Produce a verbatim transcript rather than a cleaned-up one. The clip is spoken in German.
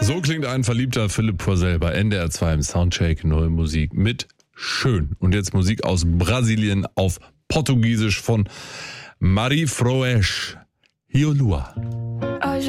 So klingt ein verliebter Philipp Poisel bei N D R zwei im Soundcheck. Neue Musik mit Schön. Und jetzt Musik aus Brasilien auf Portugiesisch von Mari Froes Hiolua.